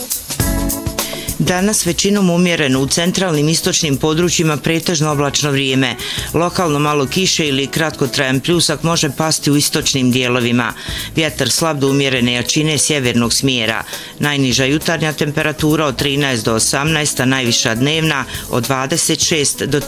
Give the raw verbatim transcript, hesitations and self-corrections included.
Danas većinom umjereno, u centralnim istočnim područjima pretežno oblačno vrijeme. Lokalno malo kiše ili kratkotrajan pljusak može pasti u istočnim dijelovima. Vjetar slab do umjerene jačine sjevernog smjera. Najniža jutarnja temperatura od trinaest do osamnaest, a najviša dnevna od dvadeset šest do